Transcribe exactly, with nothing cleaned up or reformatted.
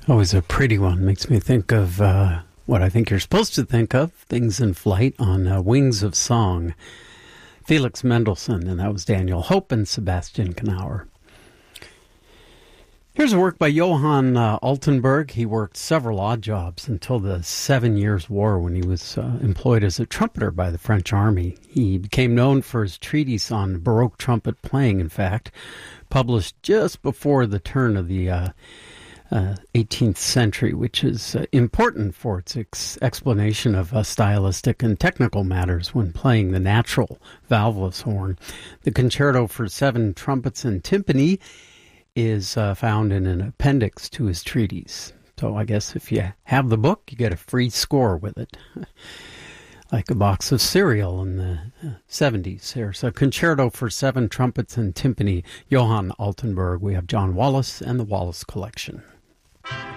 Always a pretty one. Makes me think of uh, what I think you're supposed to think of, Things in Flight on uh, Wings of Song. Felix Mendelssohn, and that was Daniel Hope and Sebastian Knauer. Here's a work by Johann uh, Altenburg. He worked several odd jobs until the Seven Years' War when he was uh, employed as a trumpeter by the French army. He became known for his treatise on Baroque trumpet playing, in fact, published just before the turn of the uh, uh, eighteenth century, which is uh, important for its ex- explanation of uh, stylistic and technical matters when playing the natural valveless horn. The Concerto for Seven Trumpets and Timpani is uh, found in an appendix to his treatise. So I guess if you have the book, you get a free score with it. Like a box of cereal in the seventies. There's a Concerto for Seven Trumpets and Timpani, Johann Altenburg. We have John Wallace and the Wallace Collection.